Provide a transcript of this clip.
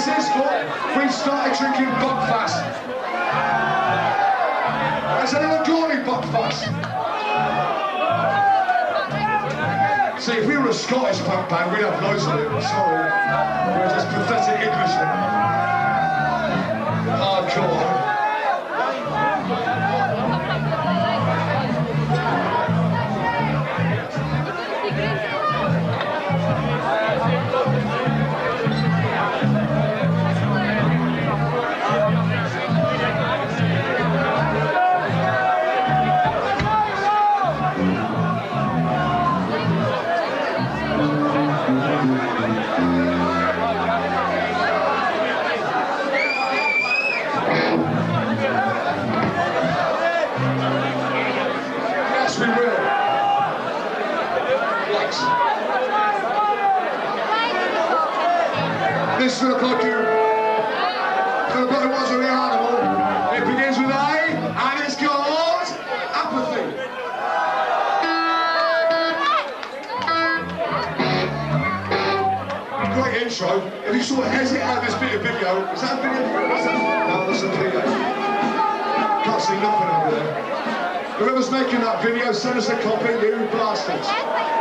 places, but we've started drinking Buckfast. Has anyone got any Buckfast? See, if we were a Scottish punk band, we'd have loads of it. Sorry. We're just pathetic Englishmen. Hardcore. This will look you. It was a real animal. It begins with A, and it's called Apathy. Great intro. If you sort of hesitate at this bit of video, is that a video? No, that's a video. Can't see nothing over there. Whoever's making that video, send us a copy, you bastards.